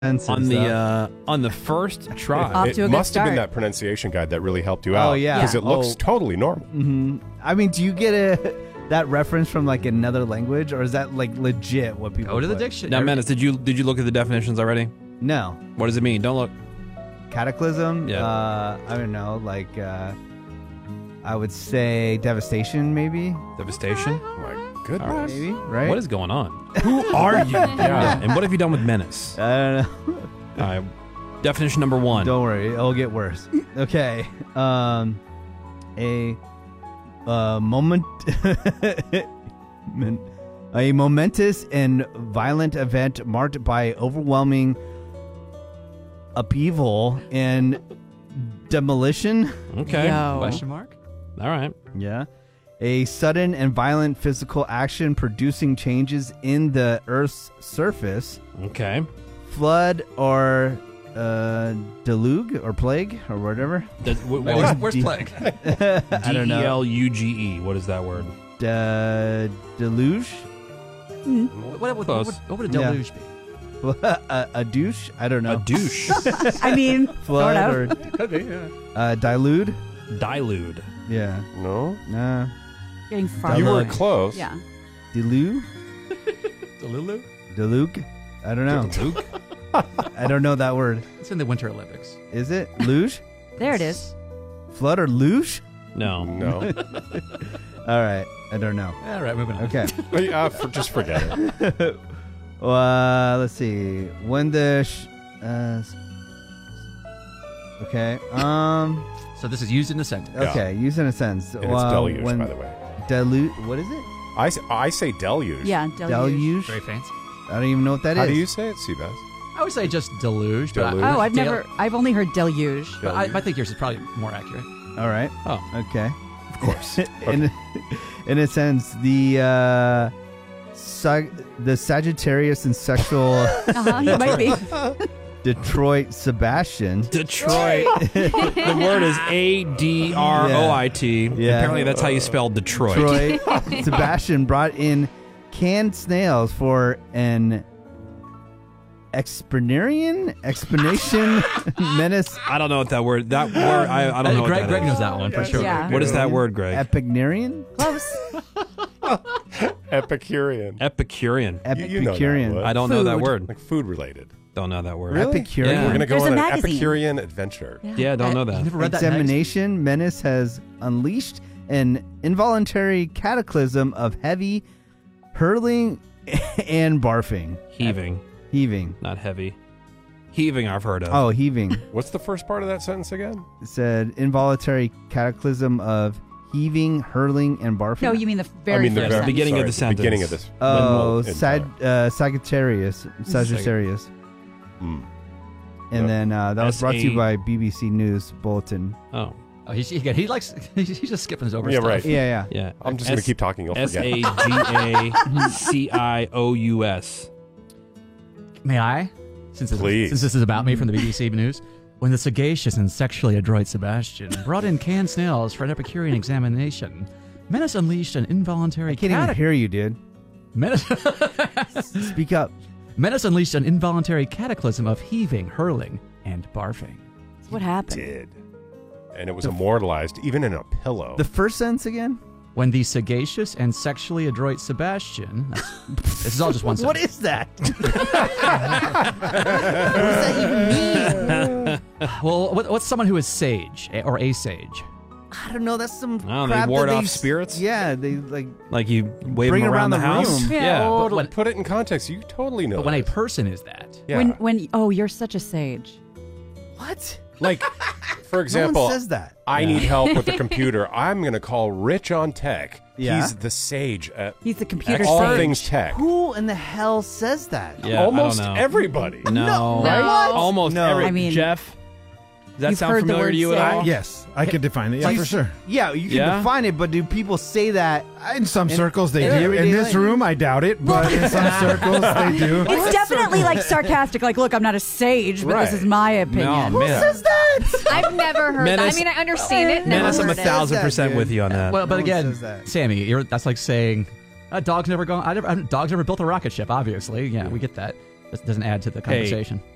on the first try. Off to a It good must have been start. that pronunciation guide that really helped you out. Oh, yeah. Because it looks totally normal. Mm-hmm. I mean, do you get that reference from like another language, or is that like legit what people Go to the put? dictionary. Now, Menace, did you look at the definitions already? No. What does it mean? Don't look. Cataclysm? Yeah. I don't know, like I would say devastation, maybe? Devastation? Oh my goodness. Maybe, right? What is going on? Who are you? Yeah. And what have you done with Menace? I don't know. All right. Definition number 1. Don't worry, it'll get worse. Okay. A moment a momentous and violent event marked by overwhelming upheaval and demolition. Okay. Yo. Question mark? All right. Yeah. A sudden and violent physical action producing changes in the Earth's surface. Okay. Flood or deluge or plague or whatever. Where's plague? I don't know. D-E-L-U-G-E. What is that word? Deluge? What would a deluge be? A douche? I don't know. A douche. I mean, Flood sort of. or Could be, yeah. dilute? Dilude. Yeah. No? Nah. Getting far. You were Deluge. close. Yeah. Deluge? Delulu? Deluge? I don't know. Luke? I don't know that word. It's in the Winter Olympics. Is it? Luge? There it is. Flood or luge? No. No. All right. I don't know. All right, moving on. Okay. Just forget it. Let's see. When the okay. So this is used in a sentence. Okay. Use in a sentence. And it's deluge, when by the way. Dilute. What is it? I say deluge. Yeah, Deluge. Very fancy. I don't even know what that is. How do you say it, Seabass? I would say just deluge. But Deluge. I've only heard deluge. But I think yours is probably more accurate. All right. Oh. Okay. Of course. In a sense, the Sagittarius and sexual He might be. Detroit Sebastian. Detroit. The word is A-D-R-O-I-T. Yeah. Apparently that's how you spell Detroit. Detroit Sebastian brought in canned snails for an explanation menace. I don't know what that word. That word. I don't know. Greg what that knows is. that one for sure. Yeah. What is that word, Greg? Epignarian? Close. Epicurean. Epicurean. You know that Epicurean. word. I don't know that Food. word. Like food related. Don't know that word. Really? Epicurean? Yeah. We're going to go There's on a an magazine. Epicurean adventure. Yeah, don't know that. Never read that. Examination menace has unleashed an involuntary cataclysm of heavy hurling and barfing. Heaving. Not heavy. Heaving I've heard of. Oh, heaving. What's the first part of that sentence again? It said involuntary cataclysm of heaving, hurling, and barfing. No, you mean the very the first very- sentence. beginning of sorry, the sentence. beginning of this. Oh, Minimal Sagittarius. Mm. And then that was brought to you S-A- by BBC News Bulletin. Oh. Oh, he likes. He's just skipping his over Yeah, stuff. right. Yeah. Yeah. I'm just going to keep talking. You'll forget. S-A-G-A-C-I-O-U-S. May I? Since Please. this is about me from the BBC News. When the sagacious and sexually adroit Sebastian brought in canned snails for an Epicurean examination, Menace unleashed an involuntary I can't even hear you, dude. Menace Speak up. Menace unleashed an involuntary cataclysm of heaving, hurling, and barfing. What happened? Did. And it was immortalized even in a pillow. The first sentence again? When the sagacious and sexually adroit Sebastian... This is all just one sentence. What is that? What does that even mean? Well, what's someone who is sage or a sage? I don't know. That's some Oh, they crap ward that off spirits? Yeah, they Like you wave Bring them around the around the house? room. Yeah. But Totally. when, Put it in context. You totally know. but when a this. person is that... Yeah. You're such a sage. What? Like, for example, No one says that. I need help with the computer. I'm going to call Rich on tech. Yeah? He's the sage at He's the computer all sage. things tech. Who in the hell says that? Yeah, Almost I don't know. everybody. No. No. What? Almost No. every. I mean, Jeff, does that you've sound heard the familiar word to you at sage. all? Yes, I could define it. Yeah, for sure. Yeah, you can Yeah? define it, but do people say that? In some circles they in do. everyday In this life. room, I doubt it, but in some circles they do. It's definitely like sarcastic. Like, look, I'm not a sage, but this Right. is my opinion. No, man. Says that? I've never heard that. Menace- I mean, I understand it. Never Menace, I'm heard it. 1,000% dude. with you on that. Well, but No one again, says that. Sammy, that's like saying, dog's never gone. Dog's never built a rocket ship. Obviously, yeah, we get that. This doesn't add to the conversation.